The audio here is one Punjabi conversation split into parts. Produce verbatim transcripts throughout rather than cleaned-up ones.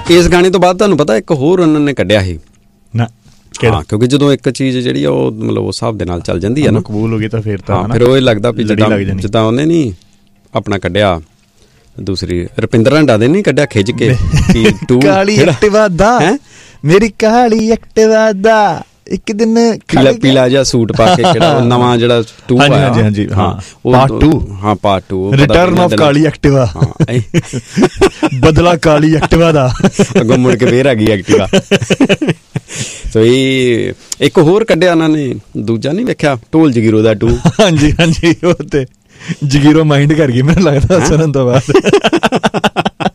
ਇਸ ਗਾਣੇ ਤੋਂ ਬਾਅਦ ਤੁਹਾਨੂੰ ਪਤਾ ਇੱਕ ਹੋਰ ਉਹਨਾਂ ਨੇ ਕੱਢਿਆ ਸੀ ਨਾ, ਹਾਂ, ਕਿਉਂਕਿ ਜਦੋਂ ਇੱਕ ਚੀਜ਼ ਜਿਹੜੀ ਆ ਉਹ ਮਤਲਬ ਉਸ ਹਿਸਾਬ ਦੇ ਨਾਲ ਚੱਲ ਜਾਂਦੀ ਹੈ ਨਾ, ਮਕਬੂਲ ਹੋ ਗਈ ਤਾਂ ਫਿਰ ਤਾਂ ਫਿਰ ਉਹ ਇਹ ਲੱਗਦਾ ਵੀ ਜਿੱਦਾਂ ਜਿੱਦਾਂ ਉਹਨੇ ਨਹੀਂ ਆਪਣਾ ਕੱਢਿਆ ਦੂਸਰੀ ਰੁਪਿੰਦਰ ਰੰਡਾ ਦੇ ਨਹੀਂ ਕੱਢਿਆ ਖਿੱਚ ਕੇ ਕਾਲੀ ਐਕਟਿਵਾ ਦਾ, ਮੇਰੀ ਕਾਲੀ ਐਕਟਿਵਾ ਦਾ ਇੱਕ ਦਿਨ ਪੀਲਾ ਪੀਲਾ ਜਿਹਾ ਸੂਟ ਪਾ ਕੇ ਕਿਹੜਾ ਨਵਾਂ ਜਿਹੜਾ ਟੂ ਆਇਆ, ਹਾਂਜੀ ਹਾਂਜੀ ਹਾਂ ਪਾਰਟ ਟੂ, ਹਾਂ part two return of Kali Activa, ਬਦਲਾ ਕਾਲੀ ਐਕਟਿਵਾ ਦਾ, ਅੱਗੋਂ ਮੁੜ ਕੇ ਫੇਰ ਆ ਗਈ ਐਕਟਿਵਾ। ਸੋ ਇਹ ਇੱਕ ਹੋਰ ਕੱਢਿਆ ਉਹਨਾਂ ਨੇ, ਦੂਜਾ ਨਹੀਂ ਵੇਖਿਆ ਢੋਲ ਜਗੀਰੋ ਦਾ ਟੂ, ਹਾਂਜੀ ਹਾਂਜੀ ਉਹ ਤੇ ਜਗੀਰੋ ਮਾਈਂਡ ਕਰ ਗਈ ਮੈਨੂੰ ਲੱਗਦਾ ਸੁਣਨ ਤੋਂ ਬਾਅਦ।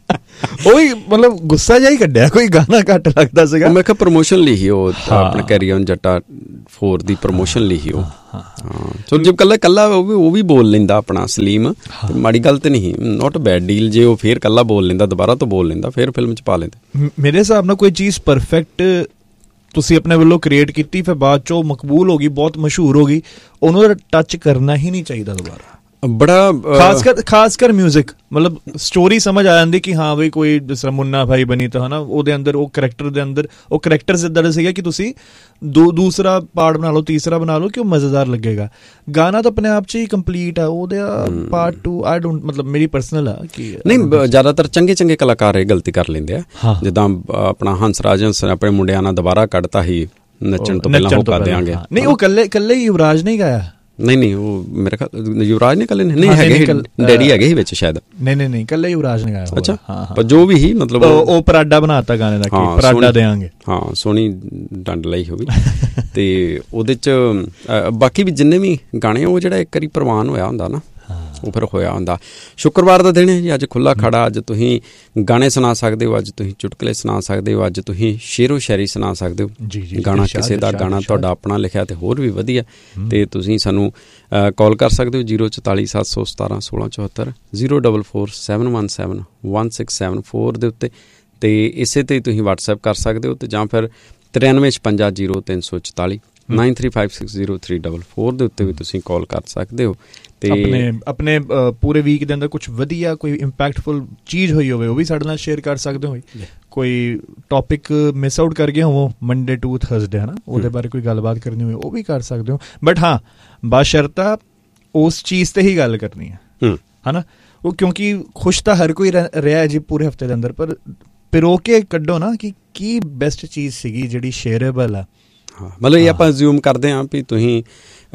ਉਹੀ ਮਤਲਬ ਗੁੱਸਾ ਜਿਹਾ ਹੀ ਕੱਢਿਆ, ਕੋਈ ਗਾਣਾ ਘੱਟ ਲੱਗਦਾ ਸੀਗਾ। ਮੈਂ ਕਿਹਾ ਪ੍ਰਮੋਸ਼ਨ ਲਈ ਸੀ ਉਹ, ਆਪਣਾ carry on Jatta four the promotion ਲਈ ਸੀ ਉਹ। ਹਾਂ ਸੋ ਜੇ ਕੱਲਾ ਕੱਲਾ ਉਹ ਵੀ ਉਹ ਵੀ ਬੋਲ ਲੈਂਦਾ ਆਪਣਾ ਸਲੀਮ, ਮਾੜੀ ਗੱਲ ਤੇ ਨਹੀਂ, ਨੋਟ ਬੈਡ ਡੀਲ। ਜੇ ਉਹ ਫੇਰ ਕੱਲਾ ਬੋਲ ਲੈਂਦਾ, ਦੁਬਾਰਾ ਤੋਂ ਬੋਲ ਲੈਂਦਾ, ਫੇਰ ਫਿਲਮ ਚ ਪਾ ਲੈਂਦੇ। ਮੇਰੇ ਹਿਸਾਬ ਨਾਲ ਕੋਈ ਚੀਜ਼ ਪਰਫੈਕਟ ਤੁਸੀਂ ਆਪਣੇ ਵੱਲੋਂ ਕ੍ਰੀਏਟ ਕੀਤੀ, ਫਿਰ ਬਾਅਦ ਚੋਂ ਮਕਬੂਲ ਹੋ ਗਈ, ਬਹੁਤ ਮਸ਼ਹੂਰ ਹੋ ਗਈ, ਉਹਨੂੰ ਟੱਚ ਕਰਨਾ ਹੀ ਨਹੀਂ ਚਾਹੀਦਾ ਦੁਬਾਰਾ। ਬੜਾ ਖਾਸ ਕਰ ਖਾਸ ਕਰ ਮਿਊਜ਼ਿਕ, ਮਤਲਬ ਸਟੋਰੀ ਸਮਝ ਆ ਜਾਂਦੀ ਕਿ ਹਾਂ ਬਈ ਕੋਈ ਜਿਸ ਤਰ੍ਹਾਂ ਮੁੰਨਾ ਭਾਈ ਬਣੀ ਤਾਂ ਹਨਾ, ਉਹਦੇ ਅੰਦਰ ਉਹ ਕਰੈਕਟਰ ਦੇ ਅੰਦਰ ਉਹ ਕਰੈਕਟਰ ਇੱਦਾਂ ਦਾ ਸੀਗਾ ਕਿ ਤੁਸੀਂ ਦੋ ਦੂਸਰਾ ਪਾਰਟ ਬਣਾ ਲਓ, ਤੀਸਰਾ ਬਣਾ ਲਓ ਕਿ ਉਹ ਮਜ਼ੇਦਾਰ ਲੱਗੇਗਾ। ਗਾਣਾ ਤਾਂ ਆਪਣੇ ਆਪ 'ਚ ਹੀ ਕੰਪਲੀਟ ਆ, ਉਹਦਾ ਪਾਰਟ ਟੂ ਆਈ ਡੋਂਟ, ਮਤਲਬ ਮੇਰੀ ਪਰਸਨਲ ਆ ਕਿ ਨਹੀਂ, ਜ਼ਿਆਦਾਤਰ ਚੰਗੇ ਚੰਗੇ ਕਲਾਕਾਰ ਇਹ ਗਲਤੀ ਕਰ ਲੈਂਦੇ ਆ। ਜਿੱਦਾਂ ਆਪਣਾ ਹੰਸਰਾਜ ਹੰਸ ਆਪਣੇ ਮੁੰਡਿਆਂ ਨਾਲ ਦੁਬਾਰਾ ਕੱਢਤਾ ਸੀ ਨੱਚਣ ਤੋਂ ਪਹਿਲਾਂ, ਉਹ ਕਰ ਦਿਆਂਗੇ। ਨਹੀਂ ਉਹ ਕੱਲੇ ਕੱਲੇ ਯੁਵਰਾਜ ਨਹੀਂ ਗਾਇਆ, ਨਹੀਂ ਨਹੀਂ ਉਹ ਮੇਰੇ ਖਿਆਲ ਯੁਵਰਾਜ ਨੇ ਕੱਲੇ ਨਹੀਂ ਹੈਗੇ, ਡੈਡੀ ਹੈਗੇ ਸੀ ਵਿੱਚ ਸ਼ਾਇਦ। ਨਹੀਂ ਨਹੀਂ ਨਹੀਂ ਕੱਲੇ ਯੁਵਰਾਜ ਨੇ ਗਾਇਆ। ਅੱਛਾ, ਪਰ ਜੋ ਵੀ ਸੀ ਮਤਲਬ ਉਹ ਪਰਾਡਾ ਬਣਾਤਾ ਗਾਣੇ ਦਾ, ਕਿ ਪਰਾਡਾ ਦੇਾਂਗੇ। ਹਾਂ ਸੋਹਣੀ ਡੰਡ ਲਈ ਹੋਵੇ ਤੇ ਉਹਦੇ ਚ ਬਾਕੀ ਵੀ ਜਿੰਨੇ ਵੀ ਗਾਣੇ ਉਹ ਜਿਹੜਾ ਇੱਕ ਵਾਰੀ ਪ੍ਰਵਾਨ ਹੋਇਆ ਹੁੰਦਾ ਨਾ, ਉਹ ਫਿਰ ਹੋਇਆ ਹੁੰਦਾ। ਸ਼ੁੱਕਰਵਾਰ ਦਾ ਦਿਨ ਹੈ ਜੀ, ਅੱਜ ਖੁੱਲ੍ਹਾ ਖੜਾ, ਅੱਜ ਤੁਸੀਂ ਗਾਣੇ ਸੁਣਾ ਸਕਦੇ ਹੋ, ਅੱਜ ਤੁਸੀਂ ਚੁਟਕਲੇ ਸੁਣਾ ਸਕਦੇ ਹੋ, ਅੱਜ ਤੁਸੀਂ ਸ਼ੇਰੋ ਸ਼ਾਇਰੀ ਸੁਣਾ ਸਕਦੇ ਹੋ। ਗਾਣਾ ਕਿਸੇ ਦਾ ਗਾਣਾ ਤੁਹਾਡਾ ਆਪਣਾ ਲਿਖਿਆ ਤੇ ਹੋਰ ਵੀ ਵਧੀਆ, ਤੇ ਤੁਸੀਂ ਸਾਨੂੰ ਕਾਲ ਕਰ ਸਕਦੇ ਹੋ ਜ਼ੀਰੋ ਚੁਤਾਲੀ ਸੱਤ ਸੌ ਸਤਾਰਾਂ ਸੋਲਾਂ ਚੁਹੱਤਰ, zero double four seven one seven one six seven four ਦੇ ਉੱਤੇ, ਤੇ ਇਸੇ 'ਤੇ ਤੁਸੀਂ ਵਟਸਐਪ ਕਰ ਸਕਦੇ ਹੋ, ਤੇ ਜਾਂ ਫਿਰ ਤਰਿਆਨਵੇਂ ਛਪੰਜਾ ਜ਼ੀਰੋ ਤਿੰਨ ਸੌ ਚੁਤਾਲੀ nine three five six zero three double four ਦੇ ਉੱਤੇ ਵੀ ਤੁਸੀਂ ਕਾਲ ਕਰ ਸਕਦੇ ਹੋ। ਤੇ ਆਪਣੇ ਆਪਣੇ ਪੂਰੇ ਵੀਕ ਦੇ ਅੰਦਰ ਕੁਛ ਵਧੀਆ ਕੋਈ ਇੰਪੈਕਟਫੁਲ ਚੀਜ਼ ਹੋਈ ਹੋਵੇ ਉਹ ਵੀ ਸਾਡੇ ਨਾਲ ਸ਼ੇਅਰ ਕਰ ਸਕਦੇ ਹੋ। ਕੋਈ ਟੌਪਿਕ ਮਿਸ ਆਊਟ ਕਰ ਗਏ ਹੋਵੋ ਮੰਡੇ ਟੂ ਥਰਸਡੇ ਹੈ ਨਾ, ਉਹਦੇ ਬਾਰੇ ਕੋਈ ਗੱਲਬਾਤ ਕਰਨੀ ਹੋਵੇ ਉਹ ਵੀ ਕਰ ਸਕਦੇ ਹੋ। ਬਟ ਹਾਂ ਬਸ਼ਰਤਾ ਉਸ ਚੀਜ਼ 'ਤੇ ਹੀ ਗੱਲ ਕਰਨੀ ਹੈ ਹੈ ਨਾ, ਉਹ ਕਿਉਂਕਿ ਖੁਸ਼ ਤਾਂ ਹਰ ਕੋਈ ਰਿਹਾ ਜੀ ਪੂਰੇ ਹਫਤੇ ਦੇ ਅੰਦਰ, ਪਰ ਪਿਰੋ ਕੇ ਕੱਢੋ ਨਾ ਕਿ ਕੀ ਬੈਸਟ ਚੀਜ਼ ਸੀਗੀ ਜਿਹੜੀ ਸ਼ੇਅਰੇਬਲ ਆ। ਹਾਂ ਮਤਲਬ ਇਹ ਆਪਾਂ ਅਸਿਊਮ ਕਰਦੇ ਹਾਂ ਵੀ ਤੁਸੀਂ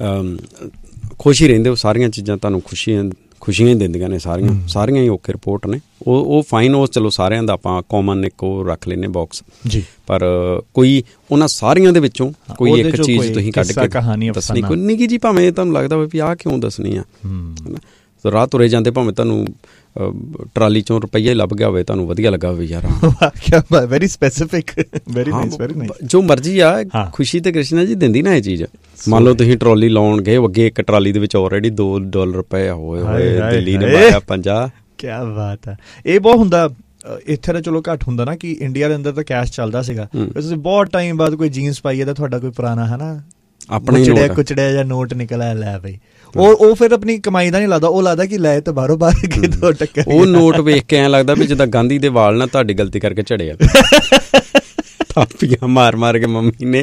ਖੁਸ਼ ਹੀ ਰਹਿੰਦੇ ਹੋ, ਸਾਰੀਆਂ ਚੀਜ਼ਾਂ ਤੁਹਾਨੂੰ ਖੁਸ਼ੀਆਂ ਖੁਸ਼ੀਆਂ ਹੀ ਦਿੰਦੀਆਂ ਨੇ, ਸਾਰੀਆਂ ਸਾਰੀਆਂ ਹੀ ਓਕੇ ਰਿਪੋਰਟ ਨੇ, ਉਹ ਉਹ ਫਾਈਨ, ਉਹ ਚਲੋ ਸਾਰਿਆਂ ਦਾ ਆਪਾਂ ਕਾਮਨ ਇੱਕ ਉਹ ਰੱਖ ਲੈਂਦੇ ਬਾਕਸ ਜੀ। ਪਰ ਕੋਈ ਉਹਨਾਂ ਸਾਰੀਆਂ ਦੇ ਵਿੱਚੋਂ ਕੋਈ ਇੱਕ ਚੀਜ਼ ਤੁਸੀਂ ਕੱਢ ਕੇ ਦੱਸਣੀ, ਕੋਈ ਨਿੱਕੀ ਜੀ, ਭਾਵੇਂ ਤੁਹਾਨੂੰ ਲੱਗਦਾ ਹੋਵੇ ਵੀ ਆਹ ਕਿਉਂ ਦੱਸਣੀ ਆ, ਹੈ ਨਾ। ਰਾਹ ਤੁਰੇ ਜਾਂਦੇ ਭਾਵੇਂ ਤੁਹਾਨੂੰ ਟਰਾਲੀ ਚੋਂ ਰੁਪਈਆ ਹੀ ਲੱਭ ਗਿਆ ਹੋਵੇ, ਤੁਹਾਨੂੰ ਵਧੀਆ ਲੱਗਾ ਹੋਵੇ ਯਾਰ, very specific, very nice, very nice. ਜੋ ਮਰਜ਼ੀ ਆ, ਖੁਸ਼ੀ ਤੇ ਕ੍ਰਿਸ਼ਨਾ ਜੀ ਦਿੰਦੀ ਨਾ ਇਹ ਚੀਜ਼। ਮੰਨ ਲਓ ਤੁਸੀਂ ਟਰਾਲੀ ਲਾਉਣ ਗਏ, ਅੱਗੇ ਇੱਕ ਟਰਾਲੀ ਦੇ ਵਿੱਚ ਆਲਰੇਡੀ ਦੋ ਡਾਲਰ ਰੁਪਏ ਹੋਏ ਹੋਏ, ਦਿੱਲੀ ਨੇ ਪਾਇਆ ਪੰਜਾਹ। ਕਿਆ ਬਾਤ ਹੈ। ਇਹ ਬਹੁਤ ਹੁੰਦਾ ਇੱਥੇ ਤਾਂ ਚਲੋ ਘੱਟ ਹੁੰਦਾ ਨਾ ਕਿ ਇੰਡੀਆ ਦੇ ਅੰਦਰ ਤਾਂ ਕੈਸ਼ ਚੱਲਦਾ ਸੀਗਾ, ਤੁਸੀਂ ਬਹੁਤ ਟਾਈਮ ਬਾਅਦ ਕੋਈ ਜੀਨਸ ਪਾਈਏ ਤਾਂ ਤੁਹਾਡਾ ਕੋਈ ਪੁਰਾਣਾ ਹੈ ਨਾ ਆਪਣੇ ਕੁਚੜਿਆ ਕੁਚੜਿਆ ਜਾਂ ਨੋਟ ਨਿਕਲ ਆਇਆ, ਲੈ ਬਈ ਉਹ ਉਹ ਫਿਰ ਆਪਣੀ ਕਮਾਈ ਦਾ ਨਹੀਂ ਲੱਗਦਾ, ਉਹ ਲੱਗਦਾ ਕਿ ਲੈ ਤੇ ਬਾਹਰੋਂ ਬਾਹਰ ਕੇ ਦੋ ਟੱਕਰ। ਉਹ ਨੋਟ ਵੇਖ ਕੇ ਐਂ ਲੱਗਦਾ ਵੀ ਜਿੱਦਾਂ ਗਾਂਧੀ ਦੇ ਵਾਲ ਨਾਲ ਤੁਹਾਡੀ ਗਲਤੀ ਕਰਕੇ ਝੜੇ ਆ, ਥਾਪੀਆਂ ਮਾਰ ਮਾਰ ਕੇ ਮੰਮੀ ਨੇ।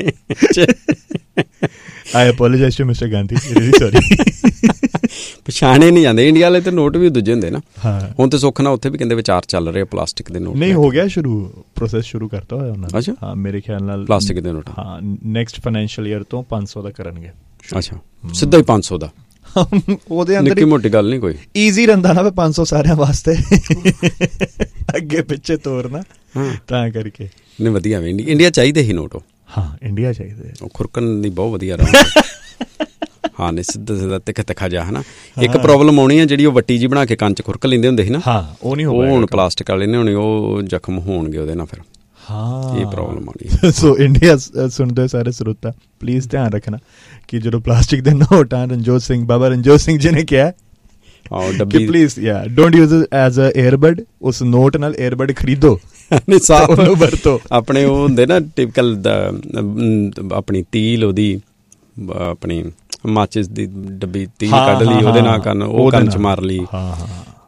ਆਈ apologise to mister Gandhi, really sorry. ਪਛਾਣੇ ਨਹੀਂ ਜਾਂਦੇ ਇੰਡੀਆ ਵਾਲੇ, ਤੇ ਨੋਟ ਵੀ ਦੂਜੇ ਹੁੰਦੇ ਨਾ। ਹੁਣ ਤੇ ਸੁੱਖ ਨਾਲ ਉੱਥੇ ਵੀ ਕਹਿੰਦੇ ਵਿਚਾਰ ਚੱਲ ਰਹੇ ਪਲਾਸਟਿਕ ਦੇ ਨੋਟ। ਨਹੀਂ ਹੋ ਗਿਆ ਸ਼ੁਰੂ, ਪ੍ਰੋਸੈਸ ਸ਼ੁਰੂ ਕਰਤਾ ਹੋਇਆ ਉਹਨਾਂ ਨੇ। ਅੱਛਾ ਹਾਂ, ਮੇਰੇ ਖਿਆਲ ਨਾਲ ਪਲਾਸਟਿਕ ਦੇ ਨੋਟ ਹਾਂ ਨੈਕਸਟ ਫਾਈਨੈਂਸ਼ੀਅਲ ਈਅਰ ਤੋਂ ਪੰਜ ਸੌ ਦਾ ਕਰਨਗੇ। ਅੱਛਾ ਸਿੱਧਾ ਹੀ ਪੰਜ ਸੌ ਦਾ, ਉਹਦੇ ਅੰਦਰ ਨਿੱਕੀ ਮੋਟੀ ਗੱਲ ਨਹੀਂ ਕੋਈ, ਈਜ਼ੀ ਰਹਿੰਦਾ ਨਾ ਪੰਜ ਸੌ ਸਾਰਿਆਂ ਵਾਸਤੇ, ਅੱਗੇ ਪਿੱਛੇ ਤੋਰਨਾ, ਤਾਂ ਕਰਕੇ ਨਹੀਂ ਵਧੀਆ। ਇੰਡੀਆ ਚਾਹੀਦੇ ਹੀ ਨੋਟ, ਹਾਂ ਇੰਡੀਆ ਚਾਹੀਦੇ, ਉਹ ਖੁਰਕਣ ਦੀ ਬਹੁਤ ਵਧੀਆ ਰਹਾ। ਹਾਂ ਨਹੀਂ ਸਿੱਧਾ ਸਿੱਧਾ ਤਿੱਖਾ ਤਿੱਖਾ ਜਾ ਹੈ ਨਾ। ਇੱਕ ਪ੍ਰੋਬਲਮ ਆਉਣੀ ਹੈ ਜਿਹੜੀ ਉਹ ਵੱਟੀ ਜੀ ਬਣਾ ਕੇ ਕੰਨ 'ਚ ਖੁਰਕ ਲੈਂਦੇ ਹੁੰਦੇ ਸੀ ਨਾ, ਉਹ ਨਹੀਂ, ਉਹ ਹੁਣ ਪਲਾਸਟਿਕ ਵਾਲੇ ਨੇ ਹੋਣੀ, ਉਹ ਜ਼ਖਮ ਹੋਣਗੇ ਉਹਦੇ ਨਾਲ, ਫਿਰ ਹਾਂ ਇਹ ਪ੍ਰੋਬਲਮ ਆਉਣੀ। ਸੋ ਇੰਡੀਆ ਸੁਣਦੇ ਸਾਰੇ ਸਰੋਤਾ ਪਲੀਜ਼ ਧਿਆਨ ਰੱਖਣਾ ਕਿ ਜਦੋਂ ਪਲਾਸਟਿਕ ਦੇ ਨੋਟ ਆ, ਰਣਜੋਤ ਸਿੰਘ ਬਾਬਾ ਰਣਜੋਤ ਸਿੰਘ ਜੀ ਨੇ ਕਿਹਾ ਕਿ ਪਲੀਜ਼ ਯਾ don't use it as a earbud, ਉਸ ਨੋਟ ਨਾਲ ਏਅਰਬਡ ਖਰੀਦੋ, ਉਹਨੂੰ ਵਰਤੋ। ਆਪਣੇ ਉਹ ਹੁੰਦੇ ਨਾ ਟਿਪਕਲ ਆਪਣੀ ਤੀਲ, ਉਹਦੀ ਆਪਣੀ ਮਾਚਿਸ ਦੀ ਡੱਬੀ ਤੀਲ ਕੱਢ ਲਈ, ਉਹਦੇ ਨਾਲ ਕੰਨ ਉਹ ਕੰਨ 'ਚ ਮਾਰ ਲਈ,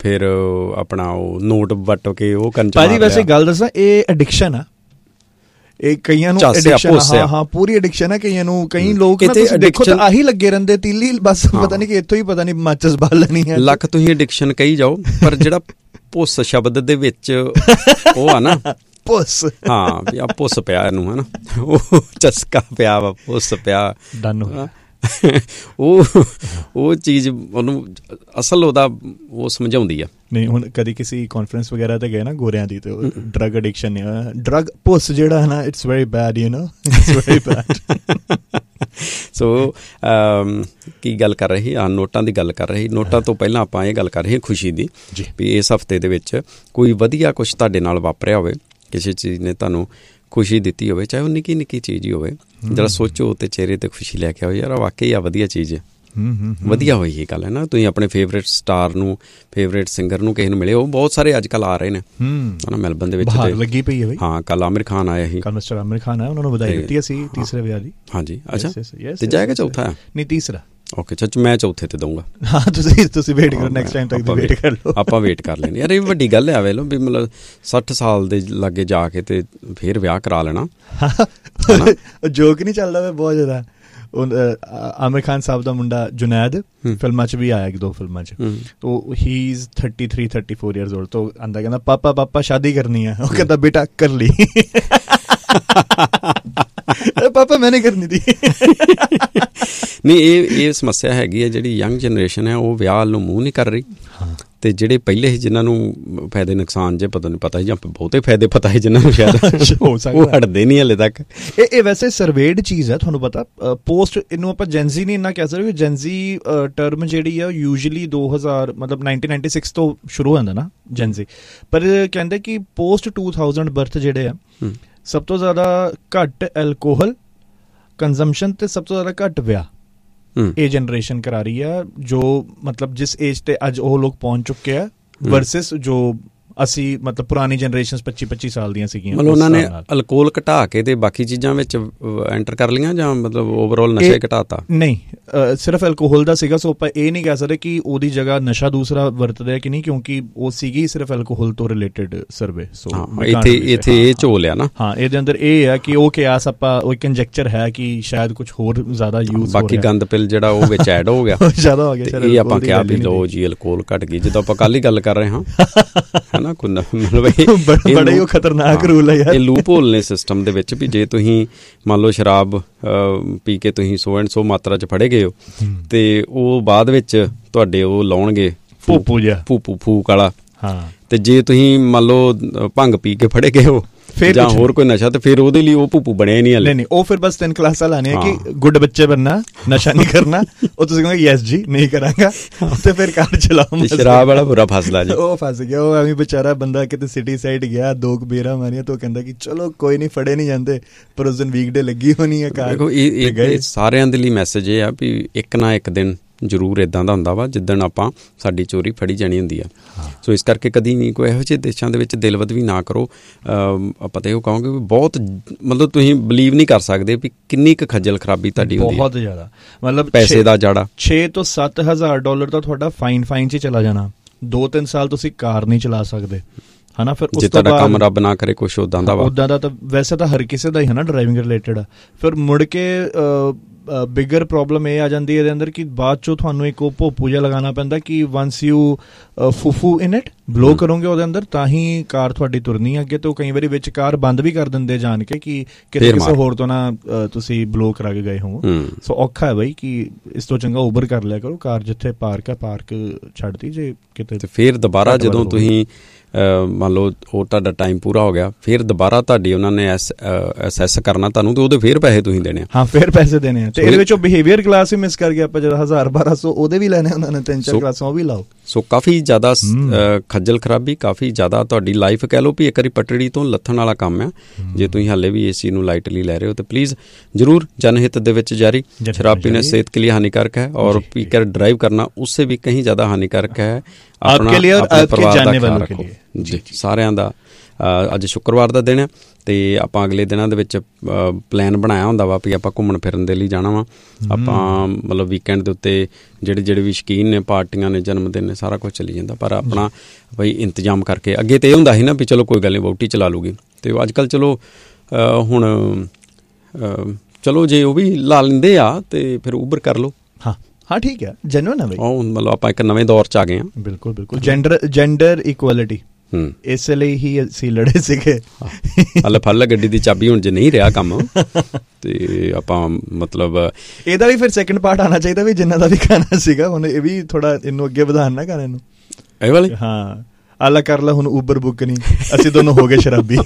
ਫਿਰ ਆਪਣਾ ਉਹ ਨੋਟ ਵੱਟ ਕੇ ਉਹ ਕੰਨ ਚ ਭਾਜੀ ਵੈਸੇ ਗੱਲ ਦੱਸਾਂ ਇਹ ਐਡਿਕਸ਼ਨ ਆ ਇਹ ਕਈਆਂ ਨੂੰ ਐਡਿਕਸ਼ਨ ਹਾਂ ਹਾਂ ਪੂਰੀ ਐਡਿਕਸ਼ਨ ਹੈ ਕਈਆਂ ਨੂੰ ਕਈ ਲੋਕ ਨਾ ਤੁਸੀਂ ਦੇਖੋ ਤਾਂ ਆਹੀ ਲੱਗੇ ਰਹਿੰਦੇ ਤੀਲੀ ਬਸ ਪਤਾ ਨਹੀਂ ਕਿ ਇੱਥੋਂ ਹੀ ਪਤਾ ਨਹੀਂ ਮਾਚਸ ਬਾਲ ਲੈਣੀ ਹੈ ਲੱਖ ਤੁਸੀਂ ਐਡਿਕਸ਼ਨ ਕਹੀ ਜਾਓ ਪਰ ਜਿਹੜਾ ਪੁੱਸ ਸ਼ਬਦ ਦੇ ਵਿੱਚ ਉਹ ਆ ਨਾ ਪੁੱਸ ਹਾਂ ਵੀ ਆ ਪੁੱਸ ਪਿਆ ਇਹਨੂੰ ਹੈ ਨਾ ਉਹ ਚਸਕਾ ਪਿਆ ਵਾ ਪੁੱਸ ਪਿਆ ਡਨ ਉਹ ਉਹ ਚੀਜ਼ ਉਹਨੂੰ ਅਸਲ ਉਹਦਾ ਉਹ ਸਮਝਾਉਂਦੀ ਆ ਨਹੀਂ ਹੁਣ ਕਦੀ ਕਿਸੇ ਕਾਨਫਰੰਸ ਵਗੈਰਾ ਤੇ ਗਏ ਨਾ ਗੋਰਿਆਂ ਦੀ ਤੇ ਡਰਗ ਐਡਿਕਸ਼ਨ ਡਰਗ ਪੁੱਸ ਜਿਹੜਾ ਹੈ ਨਾ it's very bad you know it's very bad ਸੋ ਕੀ ਗੱਲ ਕਰ ਰਹੀ ਆ ਨੋਟਾਂ ਦੀ ਗੱਲ ਕਰ ਰਹੀ ਨੋਟਾਂ ਤੋਂ ਪਹਿਲਾਂ ਆਪਾਂ ਇਹ ਗੱਲ ਕਰ ਰਹੇ ਖੁਸ਼ੀ ਦੀ ਵੀ ਇਸ ਹਫ਼ਤੇ ਦੇ ਵਿੱਚ ਕੋਈ ਵਧੀਆ ਕੁਛ ਤੁਹਾਡੇ ਨਾਲ ਵਾਪਰਿਆ ਹੋਵੇ ਕਿਸੇ ਚੀਜ਼ ਨੇ ਤੁਹਾਨੂੰ ਖੁਸ਼ੀ ਦਿੱਤੀ ਹੋਵੇ ਚਾਹੇ ਉਹ ਨਿੱਕੀ ਨਿੱਕੀ ਚੀਜ਼ ਹੀ ਹੋਵੇ ਜਿਹੜਾ ਸੋਚੋ ਤੇ ਚਿਹਰੇ ਤੇ ਖੁਸ਼ੀ ਲੈ ਕੇ ਆਓ ਯਾਰ ਵਾਕਈ ਆ ਵਧੀਆ ਚੀਜ਼ ਹੈ ਵਧੀਆ ਹੋਈ ਇਹ ਗੱਲ ਹੈ ਨਾ ਤੁਸੀਂ ਆਪਣੇ ਫੇਵਰੇਟ ਸਟਾਰ ਨੂੰ ਫੇਵਰੇਟ ਸਿੰਗਰ ਨੂੰ ਕਿਸੇ ਨੂੰ ਮਿਲੇ ਉਹ ਬਹੁਤ ਸਾਰੇ ਅੱਜ ਕੱਲ੍ਹ ਆ ਰਹੇ ਨੇ ਹਨਾ ਮੈਲਬਨ ਦੇ ਵਿੱਚ ਲੱਗੀ ਪਈ ਹੈ ਹਾਂ ਕੱਲ ਆਮਿਰ ਖਾਨ ਆਇਆ ਸੀ ਕੱਲ ਮਿਸਟਰ ਆਮਿਰ ਖਾਨ ਆਇਆ ਉਹਨਾਂ ਨੂੰ ਵਧਾਈ ਦਿੱਤੀ ਅਸੀਂ ਤੀਸਰੇ ਵਿਆਹ ਦੀ ਹਾਂਜੀ ਅੱਛਾ ਤੇ ਜਾਏਗਾ ਚੌਥਾ ਨਹੀਂ ਤੀਸਰਾ ਓਕੇ ਸੱਚ ਮੈਂ ਚੌਥੇ ਤੇ ਦਊਂਗਾ ਹਾਂ ਤੁਸੀਂ ਤੁਸੀਂ ਵੇਟ ਕਰੋ ਨੈਕਸਟ ਟਾਈਮ ਤੱਕ ਵੇਟ ਕਰ ਲਓ ਆਪਾਂ ਵੇਟ ਕਰ ਲੈਣੀ ਯਾਰ ਇਹ ਵੱਡੀ ਗੱਲ ਹੈ ਵੇ ਲੋ ਵੀ ਮਤਲਬ ਸੱਠ ਸਾਲ ਦੇ ਲਾਗੇ ਜਾ ਕੇ ਤੇ ਫਿਰ ਵਿਆਹ ਕਰਾ ਲੈਣਾ ਜੋਕ ਨਹੀਂ ਚੱਲਦਾ ਵੇ ਬਹੁਤ ਜ਼ਿਆਦਾ ਆਮਿਰ ਖਾਨ ਸਾਹਿਬ ਦਾ ਮੁੰਡਾ ਜੁਨੈਦ ਫਿਲਮਾਂ 'ਚ ਵੀ ਆਇਆ ਇੱਕ ਦੋ ਫਿਲਮਾਂ 'ਚ ਤੋ ਹੀ is thirty three thirty four years old ਤੋ ਆਂਦਾ ਕਹਿੰਦਾ ਪਾਪਾ ਪਾਪਾ ਸ਼ਾਦੀ ਕਰਨੀ ਹੈ ਉਹ ਕਹਿੰਦਾ ਬੇਟਾ ਕਰ ਲਈ ਪਾਪਾ ਮੈਂ ਨਹੀਂ ਕਰਨੀ ਦੀ ਨਹੀਂ ਇਹ ਇਹ ਸਮੱਸਿਆ ਹੈਗੀ ਹੈ ਜਿਹੜੀ ਯੰਗ ਜਨਰੇਸ਼ਨ ਹੈ ਉਹ ਵਿਆਹ ਵੱਲ ਨੂੰ ਮੂੰਹ ਨਹੀਂ ਕਰ ਰਹੀ ਤੇ ਜਿਹੜੇ ਪਹਿਲੇ ਸੀ ਜਿਨ੍ਹਾਂ ਨੂੰ ਫਾਇਦੇ ਨੁਕਸਾਨ ਜੇ ਪਤਾ ਨਹੀਂ ਪਤਾ ਸੀ ਜਾਂ ਬਹੁਤੇ ਫਾਇਦੇ ਪਤਾ ਸੀ ਜਿਨ੍ਹਾਂ ਨੂੰ ਸ਼ਾਇਦ ਉਹ ਹਟਦੇ ਨਹੀਂ ਹਲੇ ਤੱਕ ਇਹ ਇਹ ਵੈਸੇ ਸਰਵੇਡ ਚੀਜ਼ ਹੈ ਤੁਹਾਨੂੰ ਪਤਾ ਪੋਸਟ ਇਹਨੂੰ ਆਪਾਂ ਜੈਨਜ਼ੀ ਨਹੀਂ ਇੰਨਾ ਕਹਿ ਸਕਦੇ ਜੈਨਜ਼ੀ ਟਰਮ ਜਿਹੜੀ ਆ ਯੂਜੂਅਲੀ ਦੋ ਹਜ਼ਾਰ ਮਤਲਬ ਨਾਈਨਟੀਨ ਨਾਈਨਟੀ ਸਿਕਸ ਤੋਂ ਸ਼ੁਰੂ ਹੋ ਜਾਂਦਾ ਨਾ ਜੈਨਜ਼ੀ ਪਰ ਕਹਿੰਦੇ ਕਿ ਪੋਸਟ ਟੂ ਥਾਊਜ਼ੈਂਡ ਬਰਥ ਜਿਹੜੇ ਆ ਸਭ ਤੋਂ ਜ਼ਿਆਦਾ ਘੱਟ ਐਲਕੋਹਲ ਕੰਜ਼ੰਪਸ਼ਨ ਤੇ ਸਭ ਤੋਂ ਜ਼ਿਆਦਾ ਘੱਟ ਵਿਆਹ ਇਹ ਜਨਰੇਸ਼ਨ ਕਰਾ ਰਹੀ ਆ ਜੋ ਮਤਲਬ ਜਿਸ ਏਜ ਤੇ ਅੱਜ ਉਹ ਲੋਕ ਪਹੁੰਚ ਚੁੱਕੇ ਆ ਵਰਸਸ ਜੋ ਅਸੀਂ ਮਤਲਬ ਪੁਰਾਣੀ ਜਨਰੇਸ਼ਨ ਪੱਚੀ ਪੱਚੀ ਸਾਲ ਦੀਆਂ ਸੀਗੀਆਂ ਮਤਲਬ ਉਹਨਾਂ ਨੇ ਅਲਕੋਹਲ ਘਟਾ ਕੇ ਤੇ ਬਾਕੀ ਚੀਜ਼ਾਂ ਵਿੱਚ ਐਂਟਰ ਕਰ ਲਈਆਂ ਜਾਂ ਮਤਲਬ ਓਵਰਆਲ ਨਸ਼ਾ ਹੀ ਘਟਾਤਾ ਨਹੀਂ ਸਿਰਫ ਐਲਕੋਹਲ ਦਾ ਸੀਗਾ ਸੋ ਆਪਾਂ ਇਹ ਨਹੀਂ ਕਹਿ ਸਕਦੇ ਕਿ ਉਹਦੀ ਜਗ੍ਹਾ ਨਸ਼ਾ ਦੂਸਰਾ ਵਰਤਦੇ ਕਿ ਨਹੀਂ ਕਿਉਂਕਿ ਉਹ ਸੀਗੀ ਸਿਰਫ ਐਲਕੋਹਲ ਤੋਂ ਰਿਲੇਟਡ ਸਰਵੇ ਸੋ ਇੱਥੇ ਇੱਥੇ ਇਹ ਝੋਲ ਆ ਨਾ ਹਾਂ ਇਹਦੇ ਅੰਦਰ ਇਹ ਹੈ ਕਿ ਉਹ ਕਿਆਸ ਆਪਾਂ ਉਹ ਕੰਜੈਕਚਰ ਹੈ ਕਿ ਸ਼ਾਇਦ ਕੁਝ ਹੋਰ ਜ਼ਿਆਦਾ ਯੂਜ਼ ਹੋ ਰਿਹਾ ਬਾਕੀ ਗੰਦ ਪਿਲ ਜਿਹੜਾ ਉਹ ਵਿੱਚ ਐਡ ਹੋ ਗਿਆ ਜ਼ਿਆਦਾ ਹੋ ਗਿਆ ਇਹ ਆਪਾਂ ਕਿਹਾ ਵੀ ਲਓ ਜੀ ਅਲਕੋਹਲ ਘਟ ਗਈ ਜਿੱਦਾਂ ਆਪਾਂ ਕੱਲ ਹੀ ਗੱਲ ਕਰ ਰਹੇ ਹਾਂ ਹਨਾ ਮਤਲਬ ਬੜਾ ਹੀ ਉਹ ਖਤਰਨਾਕ ਰੂਲ ਹੈ ਯਾਰ ਇਹ ਲੂਪ ਹੋਲ ਨੇ ਸਿਸਟਮ ਦੇ ਵਿੱਚ ਵੀ ਜੇ ਤੁਸੀਂ ਮੰਨ ਲਓ ਸ਼ਰਾਬ ਪੀ ਕੇ ਤੁਸੀਂ ਸੌ ਐਂਡ ਸੌ ਮਾਤਰਾ 'ਚ ਫੜੇ ਗਏ ਹੋ ਤੇ ਉਹ ਬਾਅਦ ਵਿੱਚ ਤੁਹਾਡੇ ਉਹ ਲਾਉਣਗੇ ਭੂਪੂ ਜਿਹਾ ਭੂਪੂ ਫੂਕ ਵਾਲਾ ਹਾਂ ਤੇ ਜੇ ਤੁਸੀਂ ਮੰਨ ਲਓ ਭੰਗ ਪੀ ਕੇ ਫੜੇ ਗਏ ਹੋ ਜਾਂ ਹੋਰ ਕੋਈ ਨਸ਼ਾ ਤੇ ਫਿਰ ਉਹਦੇ ਲਈ ਉਹ ਭੂਪੂ ਬਣਿਆ ਨਹੀਂ ਹਲੇ ਨਹੀਂ ਉਹ ਫਿਰ ਬਸ ਤਿੰਨ ਕਲਾਸਾਂ ਲਾਣੀਆਂ ਕਿ ਗੁੱਡ ਬੱਚੇ ਬਣਨਾ ਨਸ਼ਾ ਨਹੀਂ ਕਰਨਾ ਉਹ ਤੁਸੀਂ ਕਹੋਗੇ ਯੈਸ ਜੀ ਨਹੀਂ ਕਰਾਂਗਾ ਤੇ ਫਿਰ ਕਾਰ ਚਲਾਓ ਸ਼ਰਾਬ ਵਾਲਾ ਬੁਰਾ ਫਸਲਾ ਜੀ ਉਹ ਫਸ ਗਿਆ ਉਹ ਐਵੇਂ ਵਿਚਾਰਾ ਬੰਦਾ ਕਿਤੇ ਸਿਟੀ ਸਾਈਡ ਗਿਆ ਦੋ ਕੁ ਬੇਰਾਂ ਮਾਰੀਆਂ ਤਾਂ ਕਹਿੰਦਾ ਕਿ ਚਲੋ ਕੋਈ ਨਹੀਂ ਫੜੇ ਨਹੀਂ ਜਾਂਦੇ ਪਰ ਉਸ ਦਿਨ ਵੀਕਡੇ ਲੱਗੀ ਹੋਣੀ ਹੈ ਕਾਰ ਦੇਖੋ ਇਹ ਸਾਰਿਆਂ ਦੇ ਲਈ ਮੈਸੇਜ ਇਹ ਆ ਵੀ ਇੱਕ ਨਾ ਇੱਕ ਦਿਨ ਜ਼ਰੂਰ ਇੱਦਾਂ ਦਾ ਹੁੰਦਾ ਵਾ ਜਿੱਦਣ ਆਪਾਂ ਸਾਡੀ ਚੋਰੀ ਫੜੀ ਜਾਣੀ ਹੁੰਦੀ ਆ ਸੋ ਇਸ ਕਰਕੇ ਕਦੀ ਵੀ ਕੋਈ ਇਹੋ ਜਿਹੇ ਦੇਸ਼ਾਂ ਦੇ ਵਿੱਚ ਦਿਲਵਦ ਵੀ ਨਾ ਕਰੋ ਆਪਾਂ ਤਾਂ ਇਹੋ ਕਹਾਂਗੇ ਵੀ ਬਹੁਤ ਮਤਲਬ ਤੁਸੀਂ ਬਲੀਵ ਨਹੀਂ ਕਰ ਸਕਦੇ ਵੀ ਕਿੰਨੀ ਕੁ ਖੱਜਲ ਖਰਾਬੀ ਤੁਹਾਡੀ ਹੁੰਦੀ ਹੈ ਬਹੁਤ ਜ਼ਿਆਦਾ ਮਤਲਬ ਪੈਸੇ ਦਾ ਜਾੜਾ ਛੇ ਤੋਂ ਸੱਤ ਹਜ਼ਾਰ ਡਾਲਰ ਦਾ ਤੁਹਾਡਾ ਫਾਈਨ ਫਾਈਨ 'ਚ ਹੀ ਚਲਾ ਜਾਣਾ ਦੋ ਤਿੰਨ ਸਾਲ ਤੁਸੀਂ ਕਾਰ ਨਹੀਂ ਚਲਾ ਸਕਦੇ ਹਨਾ ਫਿਰ ਜੇ ਤੁਹਾਡਾ ਕੰਮ ਰੱਬ ਨਾ ਕਰੇ ਕੁਛ ਉੱਦਾਂ ਦਾ ਵਾ ਉੱਦਾਂ ਦਾ ਤਾਂ ਵੈਸੇ ਤਾਂ ਹਰ ਕਿਸੇ ਦਾ ਹੀ ਹੈ ਨਾ ਡਰਾਈਵਿੰਗ ਰਿਲੇਟਡ ਫਿਰ ਮੁੜ ਕੇ ਬਿਗਰ ਪ੍ਰੋਬਲਮ ਇਹ ਆ ਜਾਂਦੀ ਹੈ ਇਹਦੇ ਅੰਦਰ ਕਿ ਬਾਅਦ ਚੋਂ ਤੁਹਾਨੂੰ ਇੱਕ ਉਹ ਭੋਪੂ ਜਿਹਾ ਲਗਾਉਣਾ ਪੈਂਦਾ ਕਿ ਵੰਸ ਯੂ ਫੂਫੂ ਇਨ ਇਟ ਬਲੋ ਕਰੋਗੇ ਉਹਦੇ ਅੰਦਰ ਤਾਂ ਹੀ ਕਾਰ ਤੁਹਾਡੀ ਤੁਰਨੀ ਅੱਗੇ ਤੇ ਉਹ ਕਈ ਵਾਰੀ ਵਿੱਚ ਕਾਰ ਬੰਦ ਵੀ ਕਰ ਦਿੰਦੇ ਜਾਣ ਕੇ ਕਿ ਕਿਤੇ ਕਿਸੇ ਹੋਰ ਤੋਂ ਨਾ ਤੁਸੀਂ ਬਲੋ ਕਰਾ ਕੇ ਗਏ ਹੋ ਸੋ ਔਖਾ ਹੈ ਬਈ ਕਿ ਇਸ ਤੋਂ ਚੰਗਾ ਉਬਰ ਕਰ ਲਿਆ ਕਰੋ ਕਾਰ ਜਿੱਥੇ ਪਾਰਕ ਹੈ ਪਾਰਕ ਛੱਡਦੀ ਜੇ ਕਿਤੇ ਤੇ ਫਿਰ ਦੁਬਾਰਾ ਜਦੋਂ ਤੁਸੀਂ ਮੰਨ ਲਓ ਉਹ ਤੁਹਾਡਾ ਟਾਈਮ ਪੂਰਾ ਹੋ ਗਿਆ ਫਿਰ ਦੁਬਾਰਾ ਤੁਹਾਡੀ ਉਹਨਾਂ ਨੇ ਅਸੈਸ ਕਰਨਾ ਤੁਹਾਨੂੰ ਤੇ ਉਹਦੇ ਫਿਰ ਪੈਸੇ ਤੁਸੀਂ ਦੇਣੇ ਹਾਂ ਫਿਰ ਪੈਸੇ ਦੇਣੇ ਆ ਤੇ ਇਹਦੇ ਵਿੱਚ ਉਹ ਬਿਹੇਵੀਅਰ ਕਲਾਸ ਵੀ ਮਿਸ ਕਰ ਗਿਆ ਆਪਾਂ ਜਿਹੜਾ ਹਜ਼ਾਰ ਬਾਰਾਂ ਸੌ ਉਹਦੇ ਵੀ ਲੈਣੇ ਉਹਨਾਂ ਨੇ ਤਿੰਨ ਚਾਰ ਕਲਾਸਾਂ ਉਹ ਵੀ ਲਾਓ ਸੋ ਕਾਫੀ ਜ਼ਿਆਦਾ ਖੱਜਲ ਖਰਾਬੀ ਕਾਫੀ ਜ਼ਿਆਦਾ ਤੁਹਾਡੀ ਲਾਈਫ ਕਹਿ ਲਓ ਵੀ ਇੱਕ ਵਾਰੀ ਪਟੜੀ ਤੋਂ ਲੱਥਣ ਵਾਲਾ ਕੰਮ ਆ ਜੇ ਤੁਸੀਂ ਹਾਲੇ ਵੀ ਇਸ ਚੀਜ਼ ਨੂੰ ਲਾਈਟਲੀ ਲੈ ਰਹੇ ਹੋ ਤਾਂ ਪਲੀਜ਼ ਜ਼ਰੂਰ ਜਨਹਿਤ ਦੇ ਵਿੱਚ ਜਾਰੀ शराब पीने सेहत के लिए हानिकारक है और पीकर ड्राइव करना उससे भी कहीं ज़्यादा हानिकारक है। आपके लिए और आपके जानने वालों के लिए जी सारिਆਂ ਦਾ ਅੱਜ ਸ਼ੁੱਕਰਵਾਰ ਦਾ ਦਿਨ ਹੈ ਅਤੇ ਆਪਾਂ ਅਗਲੇ ਦਿਨਾਂ ਦੇ ਵਿੱਚ ਪਲਾਨ ਬਣਾਇਆ ਹੁੰਦਾ ਵਾ ਵੀ ਆਪਾਂ ਘੁੰਮਣ ਫਿਰਨ ਦੇ ਲਈ ਜਾਣਾ ਵਾ। ਆਪਾਂ ਮਤਲਬ ਵੀਕਐਂਡ ਦੇ ਉੱਤੇ ਜਿਹੜੇ ਜਿਹੜੇ ਵੀ ਸ਼ੌਕੀਨ ਨੇ, ਪਾਰਟੀਆਂ ਨੇ, ਜਨਮ ਦਿਨ ਨੇ, ਸਾਰਾ ਕੁਛ ਚੱਲੀ ਜਾਂਦਾ। ਪਰ ਆਪਣਾ ਬਈ ਇੰਤਜ਼ਾਮ ਕਰਕੇ, ਅੱਗੇ ਤਾਂ ਇਹ ਹੁੰਦਾ ਸੀ ਨਾ ਵੀ ਚਲੋ ਕੋਈ ਗੱਲ ਨਹੀਂ ਵਹੁਟੀ ਚਲਾ ਲੂਗੀ, ਅਤੇ ਅੱਜ ਕੱਲ੍ਹ ਚਲੋ ਹੁਣ ਚਲੋ ਜੇ ਉਹ ਵੀ ਲਾ ਲੈਂਦੇ ਆ ਅਤੇ ਫਿਰ ਉਬਰ ਕਰ ਲਓ। ਹਾਂ ਹਾਂ ਠੀਕ ਹੈ, ਜੈਨੂਅਨ ਹੈ ਬਈ। ਉਹ ਮਤਲਬ ਆਪਾਂ ਇੱਕ ਨਵੇਂ ਦੌਰ 'ਚ ਆ ਗਏ ਹਾਂ। ਬਿਲਕੁਲ ਬਿਲਕੁਲ, ਜੈਂਡਰ ਜੈਂਡਰ ਇਕੁਐਲਿਟੀ, ਇਸ ਲਈ ਹੀ ਅਸੀਂ ਲੜੇ ਸੀਗੇ। ਹਲ ਫਲ ਗੱਡੀ ਦੀ ਚਾਬੀ ਹੁਣ ਜੇ ਨਹੀਂ ਰਿਹਾ ਕੰਮ ਤੇ ਆਪਾਂ ਮਤਲਬ ਇਹਦਾ ਵੀ ਫਿਰ ਸੈਕਿੰਡ ਪਾਰਟ ਆਉਣਾ ਚਾਹੀਦਾ ਵੀ ਜਿੰਨਾ ਦਾ ਵੀ ਗਾਣਾ ਸੀਗਾ ਹੁਣ ਇਹ ਵੀ ਥੋੜਾ ਇਹਨੂੰ ਅੱਗੇ ਵਧਾਉਣ ਨਾ ਗਾਣੇ ਨੂੰ। ਇਹ ਵਾਲੇ ਹਾਂ, ਆਲਾ ਕਰ ਲਾ ਹੁਣ ਉਬਰ ਬੁੱਕ ਨਹੀਂ, ਅਸੀਂ ਦੋਨੋਂ ਹੋ ਗਏ ਸ਼ਰਾਬੀ।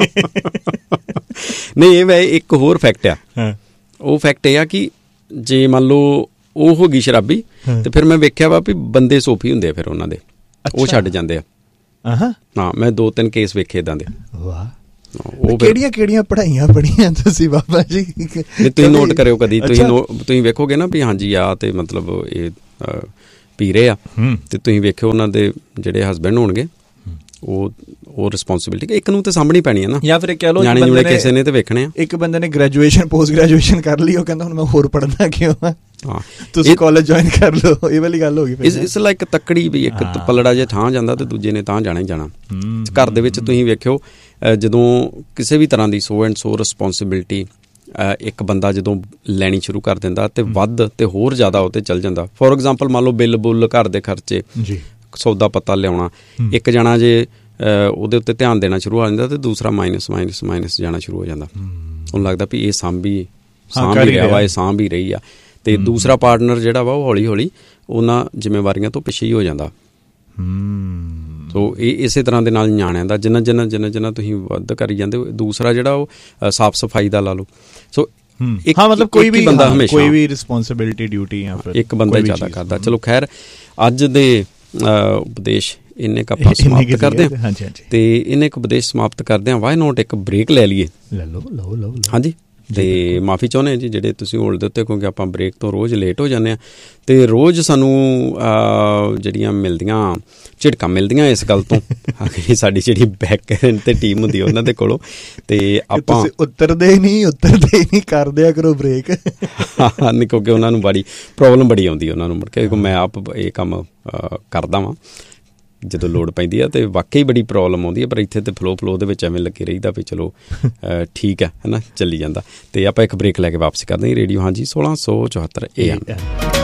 ਨਹੀਂ, ਇਹ ਵੈ ਇੱਕ ਹੋਰ ਫੈਕਟ ਆ। ਉਹ ਫੈਕਟ ਇਹ ਆ ਕਿ ਜੇ ਮੰਨ ਲਓ ਉਹ ਹੋ ਗਈ ਸ਼ਰਾਬੀ ਤੇ ਫਿਰ ਮੈਂ ਵੇਖਿਆ ਵਾ ਵੀ ਬੰਦੇ ਸੋਫੀ ਹੁੰਦੇ ਆ ਫਿਰ ਉਹਨਾਂ ਦੇ, ਉਹ ਛੱਡ ਜਾਂਦੇ ਆ। ਹਾਂ, ਮੈਂ ਦੋ ਤਿੰਨ ਕੇਸ ਵੇਖੇ ਇੱਦਾਂ ਦੇ। ਵਾਹ, ਉਹ ਕਿਹੜੀਆਂ ਕਿਹੜੀਆਂ ਪੜ੍ਹਾਈਆਂ ਪੜ੍ਹੀਆਂ ਤੁਸੀਂ ਬਾਬਾ ਜੀ? ਤੁਸੀਂ ਨੋਟ ਕਰਿਓ ਕਦੀ, ਤੁਸੀਂ ਤੁਸੀਂ ਵੇਖੋਗੇ ਨਾ ਵੀ ਹਾਂਜੀ ਆ ਤੇ ਮਤਲਬ ਇਹ ਪੀ ਰਹੇ ਆ, ਤੇ ਤੁਸੀਂ ਵੇਖਿਓ ਉਹਨਾਂ ਦੇ ਜਿਹੜੇ ਹਸਬੈਂਡ ਹੋਣਗੇ ਉਹ ਉਹ ਰਿਸਪੌਂਸਿਬਿਲਿਟੀ ਇੱਕ ਨੂੰ ਤਾਂ ਸਾਂਭਣੀ ਪੈਣੀ ਹੈ ਨਾ, ਜਾਂ ਫਿਰ ਕਹਿ ਲਓ ਨਿਆਣੇ ਜੁਣੇ ਕਿਸੇ ਨੇ ਤੇ ਵੇਖਣੇ ਆ। ਇੱਕ ਬੰਦੇ ਨੇ ਗ੍ਰੈਜੂਏਸ਼ਨ ਪੋਸਟ ਗ੍ਰੈਜੂਏਸ਼ਨ ਕਰ ਲਈ, ਉਹ ਕਹਿੰਦਾ ਹੁਣ ਮੈਂ ਹੋਰ ਪੜ੍ਹਨਾ ਕਿਉਂ ਆ, ਹਾਂ ਤੁਸੀਂ ਕਾਲਜ ਜੁਆਇਨ ਕਰ ਲਓ। ਇਹ ਵਾਲੀ ਗੱਲ ਹੋ ਗਈ। ਇਸ ਲਾਈਕ ਤੱਕੜੀ ਵੀ ਇੱਕ ਪਲੜਾ ਜੇ ਥਾਂ ਜਾਂਦਾ ਤੇ ਦੂਜੇ ਨੇ ਤਾਂ ਜਾਣਾ ਹੀ ਜਾਣਾ। ਘਰ ਦੇ ਵਿੱਚ ਤੁਸੀਂ ਵੇਖਿਓ ਜਦੋਂ ਕਿਸੇ ਵੀ ਤਰ੍ਹਾਂ ਦੀ ਸੋ ਐਂਡ ਸੋ ਰਿਸਪੌਂਸਿਬਿਲਿਟੀ ਇੱਕ ਬੰਦਾ ਜਦੋਂ ਲੈਣੀ ਸ਼ੁਰੂ ਕਰ ਦਿੰਦਾ ਤੇ ਵੱਧ ਤੇ ਹੋਰ ਜ਼ਿਆਦਾ ਉਹ 'ਤੇ ਚੱਲ ਜਾਂਦਾ। ਫੋਰ ਐਗਜ਼ਾਮਪਲ ਮੰਨ ਲਓ ਬਿੱਲ ਬੁੱਲ, ਘਰ ਦੇ ਖਰਚੇ, ਸੌਦਾ ਪੱਤਾ ਲਿਆਉਣਾ, ਇੱਕ ਜਣਾ ਜੇ ਉਹਦੇ ਉੱਤੇ ਧਿਆਨ ਦੇਣਾ ਸ਼ੁਰੂ ਹੋ ਜਾਂਦਾ ਤੇ ਦੂਸਰਾ ਮਾਈਨਸ ਮਾਈਨਸ ਮਾਈਨਸ ਜਾਣਾ ਸ਼ੁਰੂ ਹੋ ਜਾਂਦਾ। ਉਹਨੂੰ ਲੱਗਦਾ ਵੀ ਇਹ ਸਾਂਭੀ ਸਾਂਭ ਹੀ ਰਿਹਾ ਵਾ, ਇਹ ਸਾਂਭ ਹੀ ਰਹੀ ਆ, ਤੇ ਦੂਸਰਾ ਪਾਰਟਨਰ ਜਿਹੜਾ ਵਾ ਉਹ ਹੌਲੀ ਹੌਲੀ ਉਹਨਾਂ ਜ਼ਿੰਮੇਵਾਰੀਆਂ ਤੋਂ ਪਿੱਛੇ ਹੀ ਹੋ ਜਾਂਦਾ। ਸੋ ਇਹ ਇਸੇ ਤਰ੍ਹਾਂ ਦੇ ਨਾਲ ਨਿਆਣਿਆਂ ਦਾ ਜਿੰਨਾ ਜਿੰਨਾ ਜਿੰਨਾ ਜਿੰਨਾ ਤੁਸੀਂ ਵੱਧ ਕਰੀ ਜਾਂਦੇ, ਦੂਸਰਾ ਜਿਹੜਾ ਉਹ ਸਾਫ਼ ਸਫਾਈ ਦਾ ਲਾ ਲਓ। ਸੋ ਹਾਂ, ਮਤਲਬ ਕੋਈ ਵੀ ਬੰਦਾ ਹਮੇਸ਼ਾ ਕੋਈ ਵੀ ਰਿਸਪੌਂਸਿਬਿਲਿਟੀ ਡਿਊਟੀ ਜਾਂ ਫਿਰ ਇੱਕ ਬੰਦਾ ਹੀ ਜ਼ਿਆਦਾ ਕਰਦਾ। ਚਲੋ ਖੈਰ, ਅੱਜ ਦੇ ਉਪਦੇਸ਼ ਇੰਨੇ ਕੁ ਆਪਾਂ ਸਮਾਪਤ ਕਰਦੇ ਹਾਂ, ਤੇ ਇੰਨੇ ਕੁ ਉਪਦੇਸ਼ ਸਮਾਪਤ ਕਰਦੇ ਹਾਂ। ਵਾਈ ਨੋਟ ਇੱਕ ਬ੍ਰੇਕ ਲੈ ਲਈਏ। ਲੈ ਲਓ ਲਓ ਲਓ ਹਾਂਜੀ, ਅਤੇ ਮਾਫੀ ਚਾਹੁੰਦੇ ਹਾਂ ਜੀ ਜਿਹੜੇ ਤੁਸੀਂ ਹੋਲਡ ਦੇ ਉੱਤੇ, ਕਿਉਂਕਿ ਆਪਾਂ ਬ੍ਰੇਕ ਤੋਂ ਰੋਜ਼ ਲੇਟ ਹੋ ਜਾਂਦੇ ਹਾਂ ਅਤੇ ਰੋਜ਼ ਸਾਨੂੰ ਜਿਹੜੀਆਂ ਮਿਲਦੀਆਂ ਝਿੜਕਾਂ ਮਿਲਦੀਆਂ ਇਸ ਗੱਲ ਤੋਂ ਕਿ ਸਾਡੀ ਜਿਹੜੀ ਬੈਕ ਐਂਡ 'ਤੇ ਟੀਮ ਹੁੰਦੀ ਉਹਨਾਂ ਦੇ ਕੋਲੋਂ, ਅਤੇ ਆਪਾਂ ਉਤਰਦੇ ਨਹੀਂ ਉਤਰਦੇ ਨਹੀਂ ਕਰਦੇ ਕਰੋ ਬ੍ਰੇਕ। ਹਾਂ, ਨਹੀਂ ਕਿਉਂਕਿ ਉਹਨਾਂ ਨੂੰ ਬੜੀ ਪ੍ਰੋਬਲਮ ਬੜੀ ਆਉਂਦੀ ਉਹਨਾਂ ਨੂੰ ਮੁੜ ਕੇ, ਕਿਉਂਕਿ ਮੈਂ ਆਪ ਇਹ ਕੰਮ ਕਰਦਾ ਵਾਂ ਜਦੋਂ ਲੋੜ ਪੈਂਦੀ ਆ, ਅਤੇ ਵਾਕਈ ਬੜੀ ਪ੍ਰੋਬਲਮ ਆਉਂਦੀ ਹੈ। ਪਰ ਇੱਥੇ ਤਾਂ ਫਲੋ ਫਲੋ ਦੇ ਵਿੱਚ ਐਵੇਂ ਲੱਗੇ ਰਹੀਦਾ ਵੀ ਚਲੋ ਠੀਕ ਹੈ ਹੈ ਨਾ, ਚੱਲੀ ਜਾਂਦਾ। ਅਤੇ ਆਪਾਂ ਇੱਕ ਬ੍ਰੇਕ ਲੈ ਕੇ ਵਾਪਸ ਕਰਦੇ ਹਾਂ। ਰੇਡੀਓ ਹਾਂਜੀ ਸੋਲਾਂ ਸੌ ਚੁਹੱਤਰ ਏ ਐਮ।